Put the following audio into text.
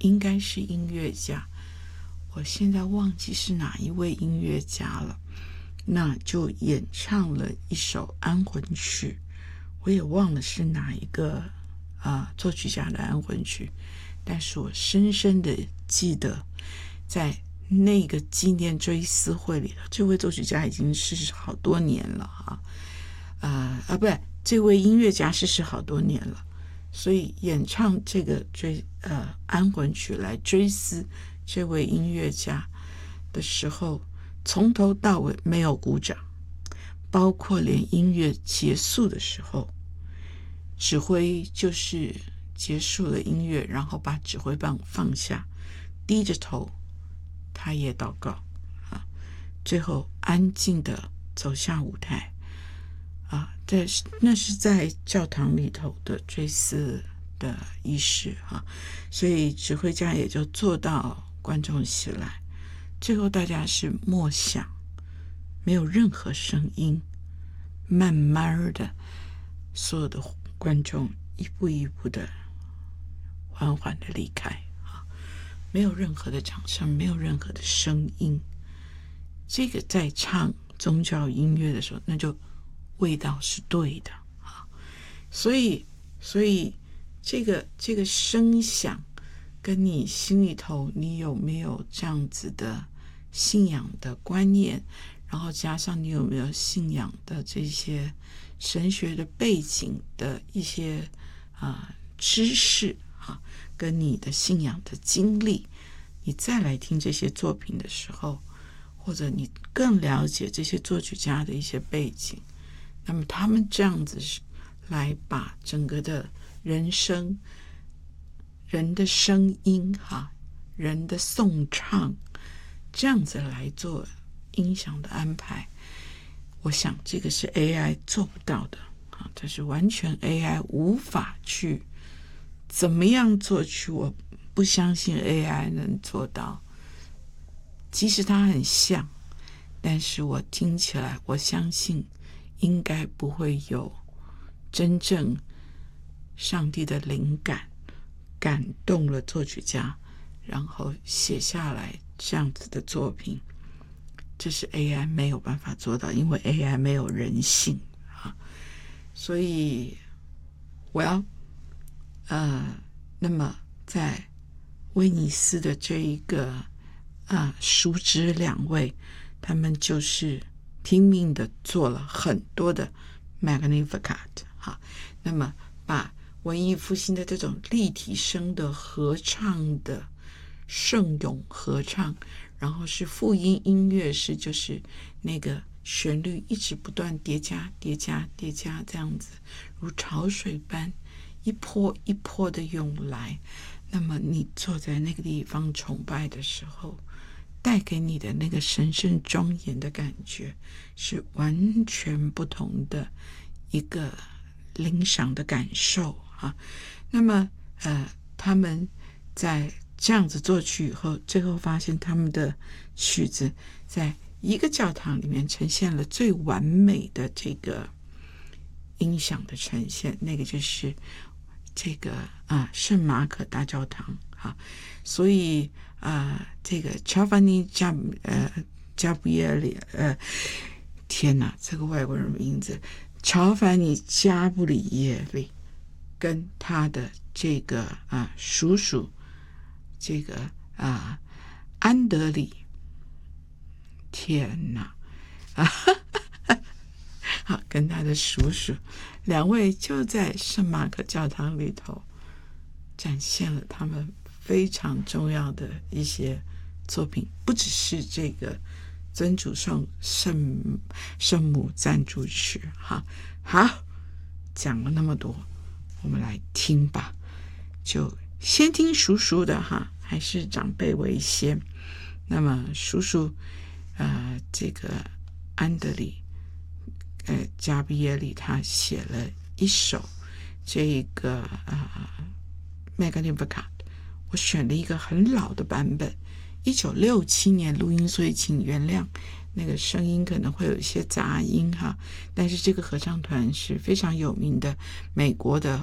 应该是音乐家，我现在忘记是哪一位音乐家了，那就演唱了一首安魂曲，我也忘了是哪一个作曲家的安魂曲，但是我深深的记得在那个纪念追思会里，这位作曲家已经逝世好多年了不对，这位音乐家逝世好多年了，所以演唱这个安魂曲来追思这位音乐家的时候，从头到尾没有鼓掌，包括连音乐结束的时候，指挥就是结束了音乐，然后把指挥棒放下，低着头，他也祷告最后安静的走下舞台那是在教堂里头的追思的仪式所以指挥家也就坐到观众席来，最后大家是默想，没有任何声音，慢慢的所有的观众一步一步的缓缓的离开没有任何的掌声，没有任何的声音。这个在唱宗教音乐的时候，那就味道是对的所以这个声响跟你心里头你有没有这样子的信仰的观念，然后加上你有没有信仰的这些神学的背景的一些知识跟你的信仰的经历，你再来听这些作品的时候，或者你更了解这些作曲家的一些背景，那么他们这样子来把整个的人生、人的声音人的颂唱这样子来做音响的安排，我想这个是 AI 做不到的这是完全 AI 无法去怎么样做去，我不相信 AI 能做到。即使它很像，但是我听起来我相信应该不会有真正上帝的灵感感动了作曲家，然后写下来这样子的作品，这是 AI 没有办法做到，因为 AI 没有人性所以我要那么在威尼斯的这一个叔侄两位，他们就是拼命的做了很多的 Magnificat 那么把文艺复兴的这种立体声的合唱的圣咏合唱，然后是复音音乐，是就是那个旋律一直不断叠加叠加叠加，这样子如潮水般一波一波的涌来，那么你坐在那个地方崇拜的时候，带给你的那个神圣庄严的感觉是完全不同的一个领赏的感受那么他们在这样子作曲以后，最后发现他们的曲子在一个教堂里面呈现了最完美的这个音响的呈现，那个就是这个圣马可大教堂所以这个乔凡尼加布耶里天哪，这个外国人名字乔凡尼加布里耶里跟他的这个叔叔这个安德里，天哪跟他的叔叔两位就在圣马可教堂里头展现了他们非常重要的一些作品，不只是这个尊主圣母赞主曲好，讲了那么多，我们来听吧，就先听叔叔的还是长辈为先。那么叔叔这个安德里加比耶里他写了一首这个Magnificat， 我选了一个很老的版本，1967年录音，所以请原谅那个声音可能会有一些杂音但是这个合唱团是非常有名的美国的